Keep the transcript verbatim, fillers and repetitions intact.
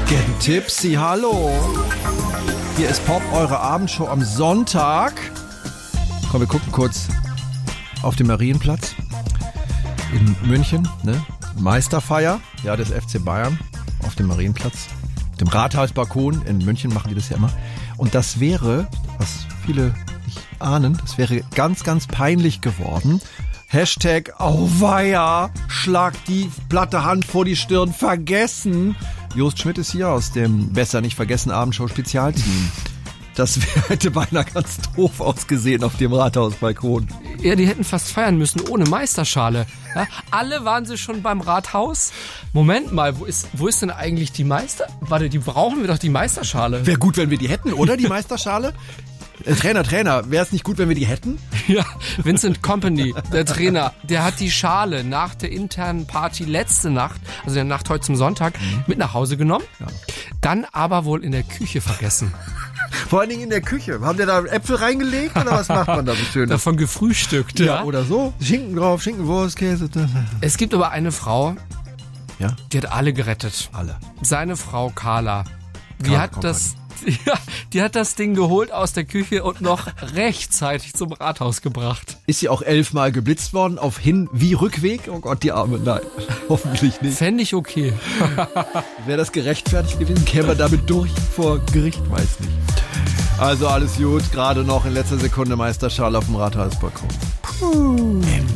Getting Tipsy, hallo. Hier ist Pop, eure Abendshow am Sonntag. Komm, wir gucken kurz auf den Marienplatz in München, ne? Meisterfeier, ja, des F C Bayern auf dem Marienplatz. Dem Rathausbalkon in München machen die das ja immer. Und das wäre, was viele nicht ahnen, das wäre ganz, ganz peinlich geworden. Hashtag Auweia, schlag die platte Hand vor die Stirn, vergessen. Jost Schmidt ist hier aus dem Besser nicht vergessen Abendshow-Spezialteam. Das hätte beinahe ganz doof ausgesehen auf dem Rathausbalkon. Ja, die hätten fast feiern müssen ohne Meisterschale. Ja, alle waren sie schon beim Rathaus. Moment mal, wo ist, wo ist denn eigentlich die Meister... Warte, die brauchen wir doch die Meisterschale. Wäre gut, wenn wir die hätten, oder? Die Meisterschale? Äh, Trainer, Trainer, wäre es nicht gut, wenn wir die hätten? Ja, Vincent Kompany, der Trainer, der hat die Schale nach der internen Party letzte Nacht, also der Nacht heute zum Sonntag, mhm. mit nach Hause genommen. Ja. Dann aber wohl in der Küche vergessen. Vor allen Dingen in der Küche. Haben der da Äpfel reingelegt oder was macht man da so schön? Davon gefrühstückt, ja. Ja, oder so. Schinken drauf, Schinkenwurst, Käse. Es gibt aber eine Frau, ja? Die hat alle gerettet. Alle. Seine Frau Carla. Die Carla hat Company. das... Ja, die hat das Ding geholt aus der Küche und noch rechtzeitig zum Rathaus gebracht. Ist sie auch elfmal geblitzt worden auf Hin- wie Rückweg? Oh Gott, die Arme, nein, hoffentlich nicht. Fände ich okay. Wäre das gerechtfertigt gewesen, käme man damit durch vor Gericht? Weiß nicht. Also alles gut, gerade noch in letzter Sekunde Meisterschale auf dem Rathausbalkon. Puh.